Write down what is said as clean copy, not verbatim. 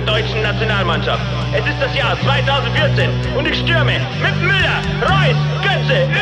deutschen Nationalmannschaft. Es ist das Jahr 2014 und ich stürme mit Müller, Reus, Götze,